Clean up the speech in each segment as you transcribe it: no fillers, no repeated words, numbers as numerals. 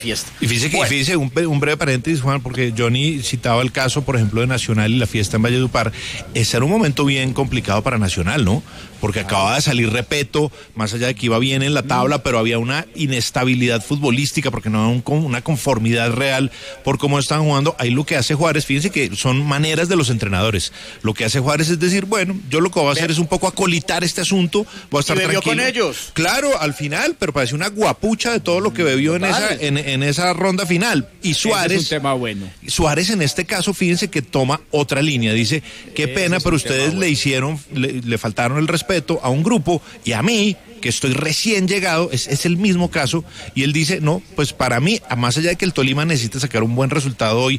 fiesta. Y fíjese un breve paréntesis, Juan, porque Johnny citaba el caso, por ejemplo, de Nacional y la fiesta en Valledupar. Ese era un momento bien complicado para Nacional, ¿no? Porque acababa de salir Repeto, más allá de que iba bien en la tabla, pero había una inestabilidad futbolística, porque no había una conformidad real por cómo estaban jugando. Ahí lo que hace Juárez, fíjense que son maneras de los entrenadores. Lo que hace Juárez es decir, bueno, yo lo que voy a hacer es un poco acolitar este asunto, voy a estar tranquilo. Con ellos. Claro, al final, pero parece una guapucha de todo lo que bebió en esa ronda final. Y Suárez, es un tema bueno. Suárez en este caso, fíjense que toma otra línea, dice, qué pena, pero ustedes le faltaron el respeto a un grupo y a mí, que estoy recién llegado, es el mismo caso, y él dice, no, pues para mí, más allá de que el Tolima necesita sacar un buen resultado hoy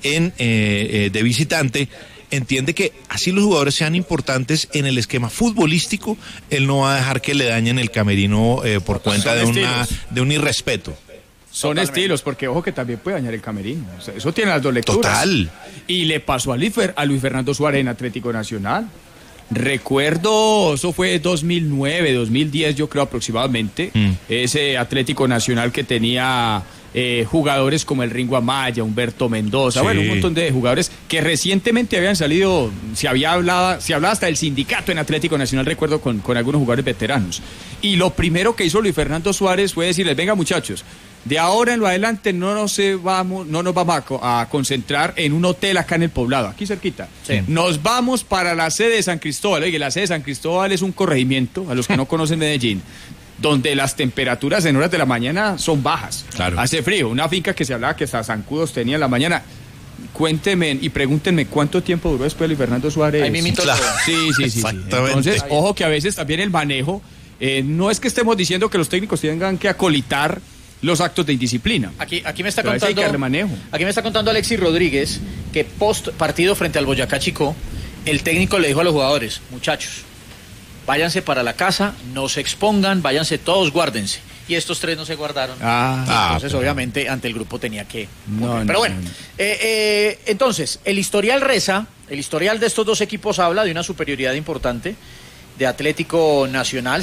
de visitante, entiende que así los jugadores sean importantes en el esquema futbolístico, él no va a dejar que le dañen el camerino por cuenta de un irrespeto. Son estilos, porque ojo que también puede dañar el camerino. O sea, eso tiene las dos lecturas. Total. Y le pasó a Luis Fernando Suárez en Atlético Nacional. Recuerdo, eso fue 2009, 2010 yo creo aproximadamente, ese Atlético Nacional que tenía jugadores como el Ringo Amaya, Humberto Mendoza, bueno, un montón de jugadores que recientemente habían salido, se hablaba hasta del sindicato en Atlético Nacional, recuerdo con algunos jugadores veteranos. Y lo primero que hizo Luis Fernando Suárez fue decirles, venga muchachos, de ahora en lo adelante no nos vamos a concentrar en un hotel acá en el Poblado, aquí cerquita. Sí. Nos vamos para la sede de San Cristóbal. Oye, la sede de San Cristóbal es un corregimiento, a los que no conocen Medellín, donde las temperaturas en horas de la mañana son bajas. Claro. Hace frío, una finca que se hablaba que hasta zancudos tenía en la mañana. Cuéntenme y pregúntenme cuánto tiempo duró después Luis Fernando Suárez. Ahí mismito. Claro. Sí. Entonces, ojo que a veces también el manejo, no es que estemos diciendo que los técnicos tengan que acolitar los actos de indisciplina. Aquí me está contando Alexis Rodríguez que post partido frente al Boyacá Chicó, el técnico le dijo a los jugadores, muchachos, váyanse para la casa, no se expongan, váyanse todos, guárdense. Y estos tres no se guardaron. Entonces, obviamente, ante el grupo tenía que... Pero bueno, entonces, el historial de estos dos equipos habla de una superioridad importante de Atlético Nacional,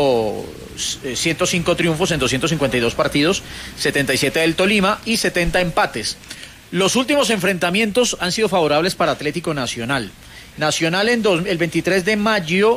105 triunfos en 252 partidos, 77 del Tolima y 70 empates. Los últimos enfrentamientos han sido favorables para Atlético Nacional. Nacional el 23 de mayo,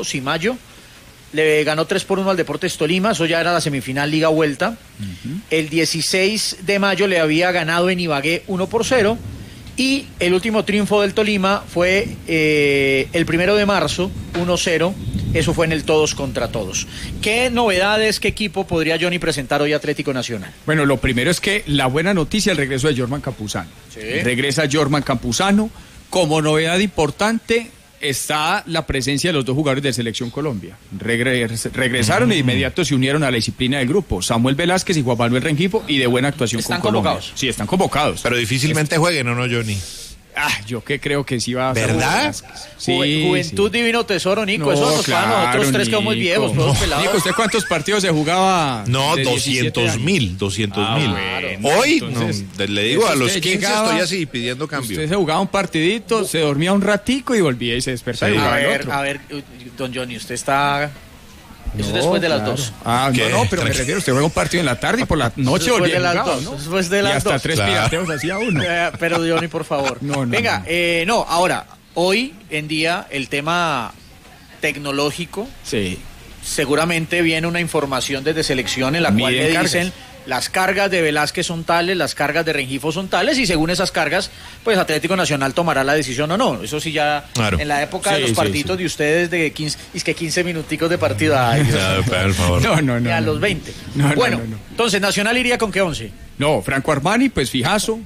le ganó 3-1 al Deportes Tolima, eso ya era la semifinal Liga Vuelta. El 16 de mayo le había ganado en Ibagué 1-0. Y el último triunfo del Tolima fue el 1 de marzo, 1-0. Eso fue en el todos contra todos. ¿Qué novedades, qué equipo podría Johnny presentar hoy Atlético Nacional? Bueno, lo primero es que la buena noticia, el regreso de Jorman Campuzano. Sí. Regresa Jorman Campuzano. Como novedad importante está la presencia de los dos jugadores de Selección Colombia. Regresaron e de inmediato se unieron a la disciplina del grupo. Samuel Velázquez y Juan Manuel Rengifo, y de buena actuación con Colombia. ¿Están convocados? Sí, están convocados. Pero difícilmente jueguen, ¿o no, Johnny? Yo que creo que sí va a ser. ¿Verdad? Sí, Juventud Divino Tesoro, Nico. Eso nos para nosotros tres que somos viejos, todos pelados. Nico, ¿usted cuántos partidos se jugaba? No, 200,000. Bueno, hoy, entonces, no, le digo, a los 15 llegaba, estoy así pidiendo cambio. Usted se jugaba un partidito, se dormía un ratico y volvía y se despertaba. Sí. A ver, don Johnny, usted está... Eso después de las 2. Pero me refiero, usted juega un partido en la tarde y por la noche volvía de las 2, ¿no? Después de las 2. Y hasta 3 pirateos hacía uno. Pero Johnny, por favor. Venga, ahora, hoy en día el tema tecnológico, seguramente viene una información desde selección en la cual le dicen las cargas de Velázquez son tales, las cargas de Rengifo son tales, y según esas cargas, pues Atlético Nacional tomará la decisión o no. Eso sí ya, claro. En la época de los partidos de ustedes de 15 minuticos de partido. Ay, por favor. No. A los 20. Entonces, ¿Nacional iría con qué 11? No, Franco Armani, pues fijazo.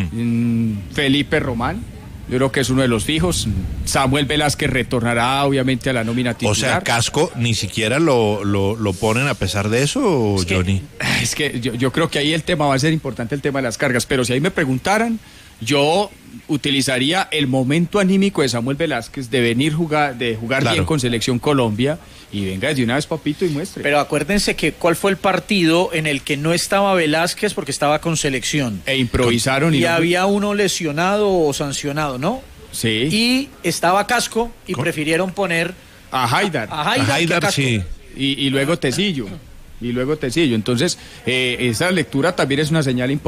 Felipe Román. Yo creo que es uno de los fijos. Samuel Velázquez retornará obviamente a la nómina titular. O sea, Casco ni siquiera lo ponen a pesar de eso, Johnny. Es que yo creo que ahí el tema va a ser importante, el tema de las cargas. Pero si ahí me preguntaran, yo utilizaría el momento anímico de Samuel Velázquez de jugar claro. Bien con Selección Colombia. Y venga de una vez, papito, y muestre. Pero acuérdense que cuál fue el partido en el que no estaba Velázquez porque estaba con selección. E improvisaron. Y había uno lesionado o sancionado, ¿no? Sí. Y estaba Casco y prefirieron poner... A Haidar. A Haidar, sí. Y luego Tecillo. y luego te sello. Entonces, esa lectura también es una señal importante.